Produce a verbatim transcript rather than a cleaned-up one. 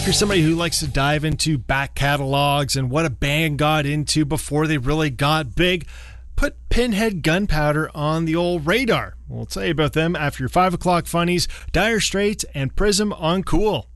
if you're somebody who likes to dive into back catalogs and what a band got into before they really got big, put Pinhead Gunpowder on the old radar. We'll tell you about them after your five o'clock funnies, Dire Straits, and Prism on Cool.